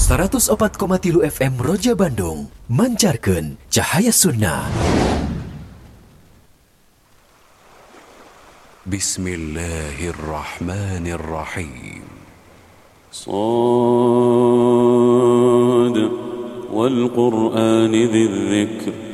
104,3 FM Roja Bandung mancarkan cahaya sunnah. Bismillahirrahmanirrahim. Shad wal Qur'an dzikr